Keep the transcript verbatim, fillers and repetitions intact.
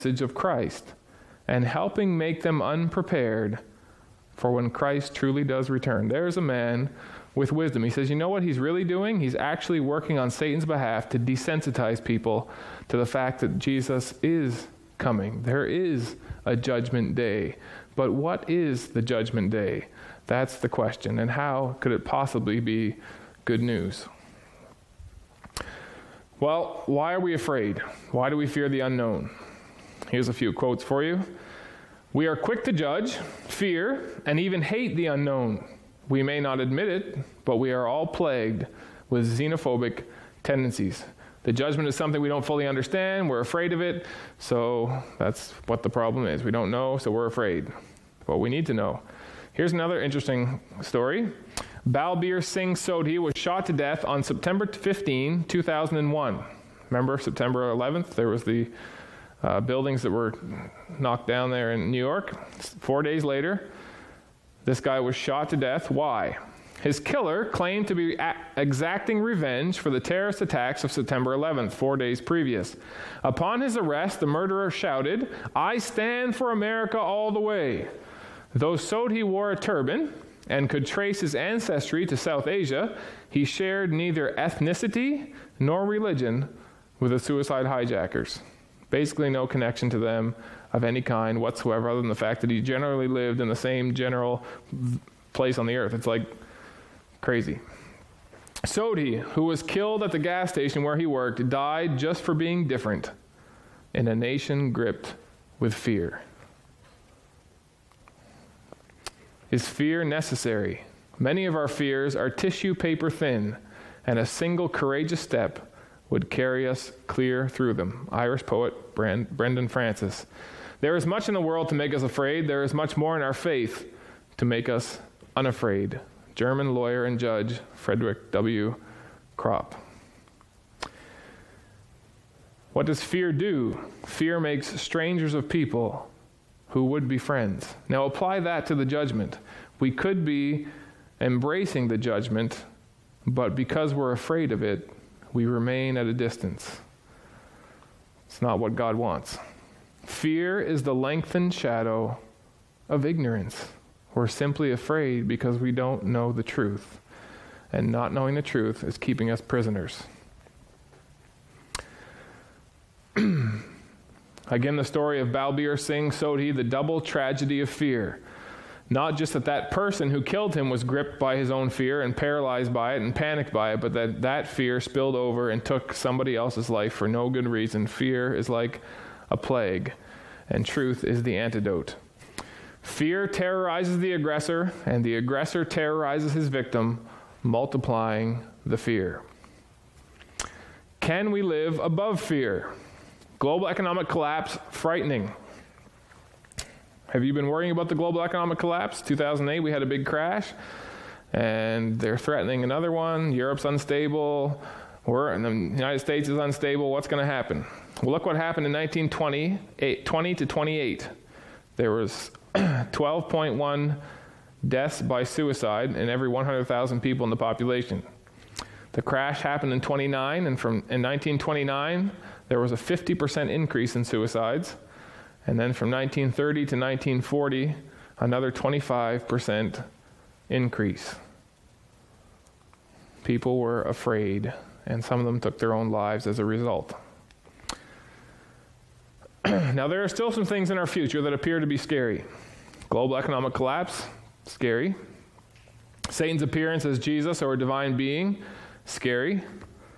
message of Christ and helping make them unprepared for when Christ truly does return. There's a man with wisdom. He says, you know what he's really doing? He's actually working on Satan's behalf to desensitize people to the fact that Jesus is coming. There is a judgment day. But what is the judgment day? That's the question. And how could it possibly be good news? Well, why are we afraid? Why do we fear the unknown? Here's a few quotes for you. We are quick to judge, fear, and even hate the unknown. We may not admit it, but we are all plagued with xenophobic tendencies. The judgment is something we don't fully understand. We're afraid of it. So that's what the problem is. We don't know, so we're afraid. But we need to know. Here's another interesting story. Balbir Singh Sodhi was shot to death on September fifteenth, two thousand one. Remember September eleventh? There was the uh, buildings that were knocked down there in New York. Four days later, this guy was shot to death. Why? His killer claimed to be a- exacting revenge for the terrorist attacks of September eleventh, four days previous. Upon his arrest, the murderer shouted, "I stand for America all the way." Though Sodhi wore a turban and could trace his ancestry to South Asia, he shared neither ethnicity nor religion with the suicide hijackers. Basically no connection to them of any kind whatsoever, other than the fact that he generally lived in the same general place on the earth. It's like crazy. Sodhi, who was killed at the gas station where he worked, died just for being different in a nation gripped with fear. Is fear necessary? Many of our fears are tissue paper thin, and a single courageous step would carry us clear through them. Irish poet Brand- Brendan Francis. There is much in the world to make us afraid. There is much more in our faith to make us unafraid. German lawyer and judge Frederick W. Kropp. What does fear do? Fear makes strangers of people who would be friends. Now apply that to the judgment. We could be embracing the judgment, but because we're afraid of it, we remain at a distance. It's not what God wants. Fear is the lengthened shadow of ignorance. We're simply afraid because we don't know the truth. And not knowing the truth is keeping us prisoners. Again, the story of Balbir Singh Sodhi, the double tragedy of fear. Not just that that person who killed him was gripped by his own fear and paralyzed by it and panicked by it, but that that fear spilled over and took somebody else's life for no good reason. Fear is like a plague, and truth is the antidote. Fear terrorizes the aggressor, and the aggressor terrorizes his victim, multiplying the fear. Can we live above fear? Global economic collapse, frightening. Have you been worrying about the global economic collapse? two thousand eight, we had a big crash, and they're threatening another one. Europe's unstable. We're, and the United States is unstable. What's going to happen? Well, look what happened in nineteen twenty, twenty to twenty-eight. There was twelve point one deaths by suicide in every one hundred thousand people in the population. The crash happened in twenty-nine, and from in nineteen twenty-nine, there was a fifty percent increase in suicides. And then from nineteen thirty to nineteen forty, another twenty-five percent increase. People were afraid, and some of them took their own lives as a result. Now, there are still some things in our future that appear to be scary. Global economic collapse, scary. Satan's appearance as Jesus or a divine being, scary.